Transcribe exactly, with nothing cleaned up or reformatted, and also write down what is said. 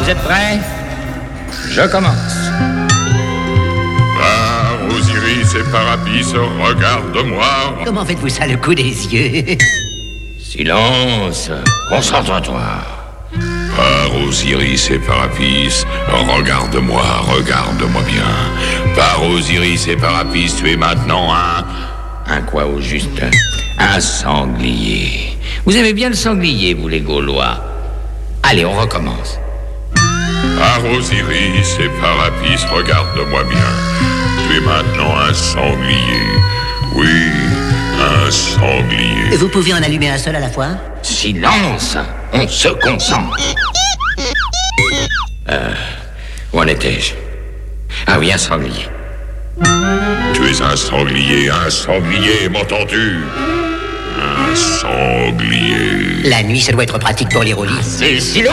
êtes prêts? Je commence. Par Osiris et par Apis, regarde-moi. Comment faites-vous ça, le coup des yeux? Silence. Concentre-toi. Par Osiris et par Apis, regarde-moi, regarde-moi bien. Par Osiris et par Apis, tu es maintenant un... Un quoi au juste? Un sanglier. Vous aimez bien le sanglier, vous les Gaulois? Allez, on recommence. Par Osiris et par Apis, regarde-moi bien. Tu es maintenant un sanglier. Oui, un sanglier. Vous pouvez en allumer un seul à la fois? Silence. On se concentre. Euh, où en étais-je? Ah oui, un sanglier. Tu es un sanglier, un sanglier, m'entends-tu? Un sanglier. La nuit, ça doit être pratique pour les roulis. C'est silence.